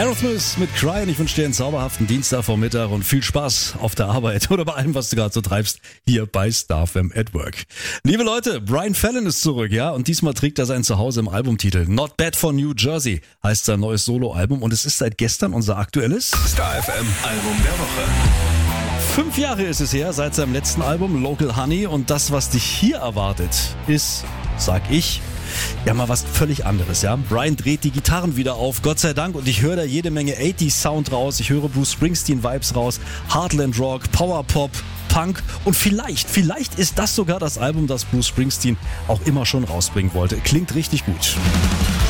Aerosmith mit Cry und ich wünsche dir einen zauberhaften Dienstagvormittag und viel Spaß auf der Arbeit oder bei allem, was du gerade so treibst, hier bei Star FM at Work. Liebe Leute, Brian Fallon ist zurück, ja, und diesmal trägt er sein Zuhause im Albumtitel. Not Bad for New Jersey heißt sein neues Soloalbum und es ist seit gestern unser aktuelles Star FM Album der Woche. 5 Jahre ist es her seit seinem letzten Album Local Honey und das, was dich hier erwartet, ist, sag ich, ja mal was völlig anderes, ja. Brian dreht die Gitarren wieder auf, Gott sei Dank, und ich höre da jede Menge 80s Sound raus, ich höre Bruce Springsteen Vibes raus, Heartland Rock, Power Pop, Punk und vielleicht ist das sogar das Album, das Bruce Springsteen auch immer schon rausbringen wollte. Klingt richtig gut.